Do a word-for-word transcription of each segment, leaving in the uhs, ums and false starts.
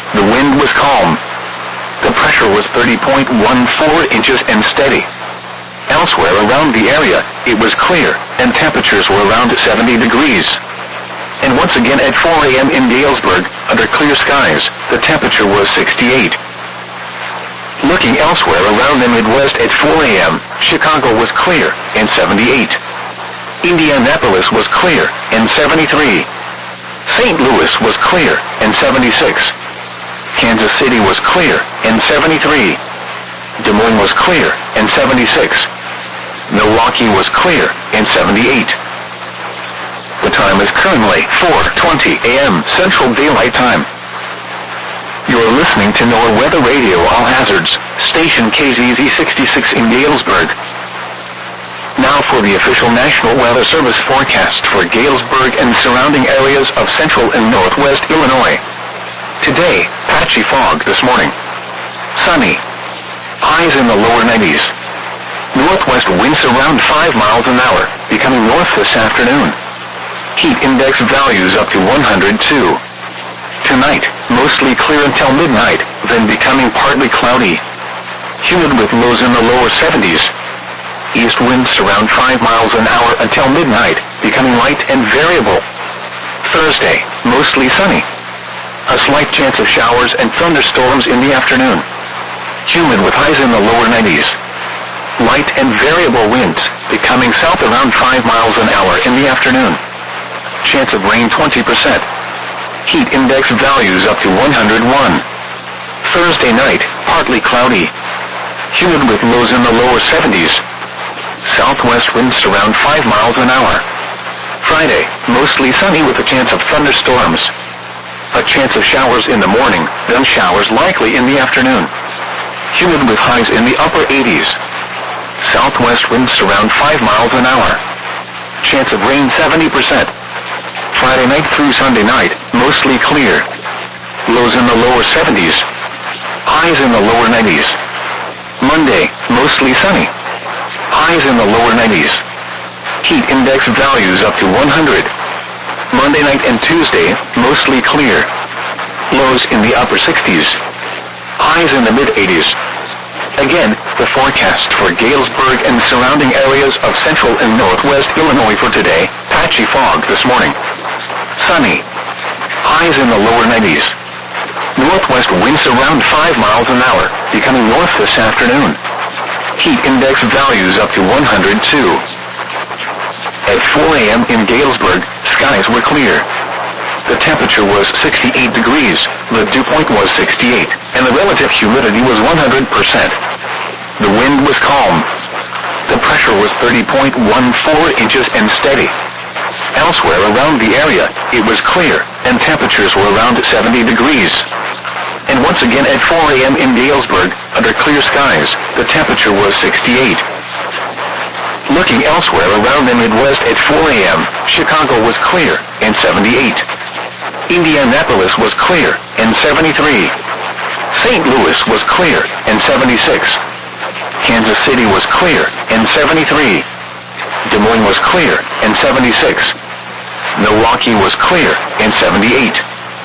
The wind was calm. The pressure was thirty point one four inches and steady. Elsewhere around the area, it was clear, and temperatures were around seventy degrees. And once again at four a.m. in Galesburg, under clear skies, the temperature was sixty-eight. Looking elsewhere around the Midwest at four a.m., Chicago was clear, and seventy-eight. Indianapolis was clear, and seventy-three. Saint Louis was clear, and seventy-six. Kansas City was clear, and seventy-three. Des Moines was clear, and seventy-six. Milwaukee was clear, and seventy-eight. The time is currently four twenty a.m. Central Daylight Time. You're listening to NOAA Weather Radio All Hazards, station K Z Z sixty-six in Galesburg. Now for the official National Weather Service forecast for Galesburg and surrounding areas of central and northwest Illinois. Today, patchy fog this morning. Sunny. Highs in the lower nineties. Northwest winds around five miles an hour, becoming north this afternoon. Heat index values up to one hundred two. Tonight, mostly clear until midnight, then becoming partly cloudy. Humid with lows in the lower seventies. East winds around five miles an hour until midnight, becoming light and variable. Thursday, mostly sunny. A slight chance of showers and thunderstorms in the afternoon. Humid with highs in the lower nineties. Light and variable winds, becoming south around five miles an hour in the afternoon. Chance of rain twenty percent. Heat index values up to one hundred one. Thursday night, partly cloudy. Humid with lows in the lower seventies. Southwest winds around five miles an hour. Friday, mostly sunny with a chance of thunderstorms. A chance of showers in the morning, then showers likely in the afternoon. Humid with highs in the upper eighties. Southwest winds around five miles an hour. Chance of rain seventy percent. Friday night through Sunday night, mostly clear. Lows in the lower seventies. Highs in the lower nineties. Monday, mostly sunny. Highs in the lower nineties. Heat index values up to one hundred. Monday night and Tuesday, mostly clear. Lows in the upper sixties. Highs in the mid-eighties. Again, the forecast for Galesburg and surrounding areas of central and northwest Illinois for today, patchy fog this morning. Sunny. Highs in the lower nineties. Northwest winds around five miles an hour, becoming north this afternoon. Heat index values up to one hundred two. At four a.m. in Galesburg, skies were clear. The temperature was sixty-eight degrees, the dew point was sixty-eight, and the relative humidity was one hundred percent. The wind was calm. The pressure was thirty point one four inches and steady. Elsewhere around the area, it was clear, and temperatures were around seventy degrees. And once again at four a.m. in Galesburg, under clear skies, the temperature was sixty-eight. Looking elsewhere around the Midwest at four a.m., Chicago was clear, and seventy-eight. Indianapolis was clear, and seventy-three. Saint Louis was clear, and seventy-six. Kansas City was clear, and seventy-three. Des Moines was clear, and seventy-six. Milwaukee was clear, and seventy-eight.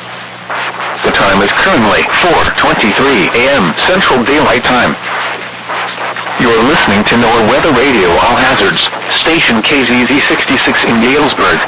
The time is currently four twenty-three a.m. Central Daylight Time. You're listening to NOAA Weather Radio All Hazards, station K Z Z sixty-six in Galesburg.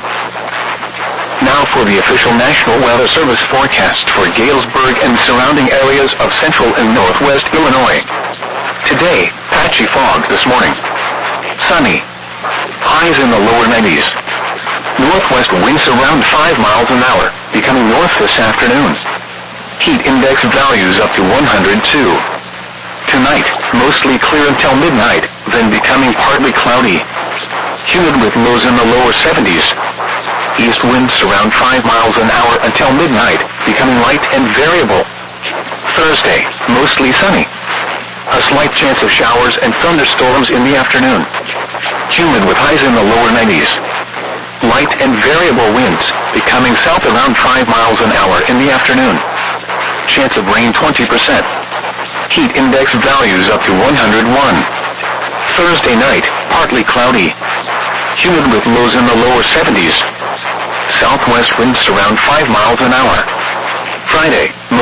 Now for the official National Weather Service forecast for Galesburg and surrounding areas of central and northwest Illinois. Today, patchy fog this morning. Sunny. Highs in the lower nineties. Northwest winds around five miles an hour, becoming north this afternoon. Heat index values up to one hundred two. Tonight, mostly clear until midnight, then becoming partly cloudy. Humid with lows in the lower seventies. East winds around five miles an hour until midnight, becoming light and variable. Thursday, mostly sunny. A slight chance of showers and thunderstorms in the afternoon. Humid with highs in the lower nineties. Light and variable winds, becoming south around five miles an hour in the afternoon. Chance of rain twenty percent. Heat index values up to one hundred one. Thursday night, partly cloudy. Humid with lows in the lower seventies. Southwest winds around five miles an hour. Friday,